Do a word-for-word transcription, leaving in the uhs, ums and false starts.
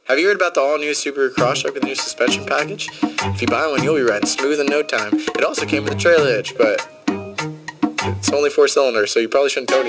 Have you heard about the all-new Subaru Crosstrek with the new suspension package? If you buy one, you'll be riding smooth in no time. It also came with a trailer hitch, but it's only four cylinders, so you probably shouldn't tow it.